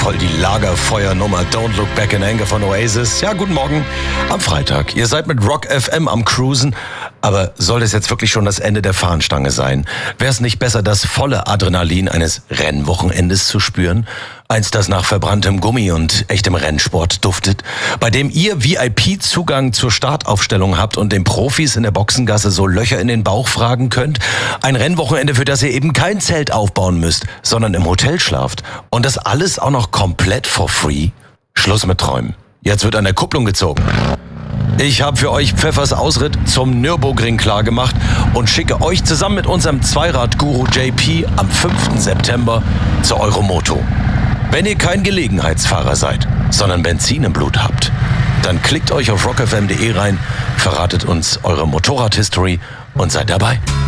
voll die Lagerfeuernummer Don't Look Back in Anger von Oasis. Ja, guten Morgen am Freitag. Ihr seid mit Rock FM am Cruisen. Aber soll das jetzt wirklich schon das Ende der Fahnenstange sein? Wäre es nicht besser, das volle Adrenalin eines Rennwochenendes zu spüren? Eins, das nach verbranntem Gummi und echtem Rennsport duftet, bei dem ihr VIP-Zugang zur Startaufstellung habt und den Profis in der Boxengasse so Löcher in den Bauch fragen könnt. Ein Rennwochenende, für das ihr eben kein Zelt aufbauen müsst, sondern im Hotel schlaft. Und das alles auch noch komplett for free? Schluss mit Träumen. Jetzt wird an der Kupplung gezogen. Ich habe für euch Pfeffers Ausritt zum Nürburgring klargemacht und schicke euch zusammen mit unserem Zweirad-Guru JP am 5. September zur Euromoto. Wenn ihr kein Gelegenheitsfahrer seid, sondern Benzin im Blut habt, dann klickt euch auf rockfm.de rein, verratet uns eure Motorrad-History und seid dabei.